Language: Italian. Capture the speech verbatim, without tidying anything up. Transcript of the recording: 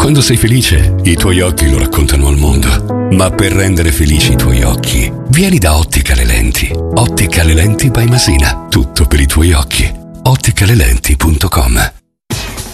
Quando sei felice, i tuoi occhi lo raccontano al mondo. Ma per rendere felici i tuoi occhi, vieni da Ottica Le Lenti. Ottica Le Lenti by Masina. Tutto per i tuoi occhi. ottica le lenti punto com.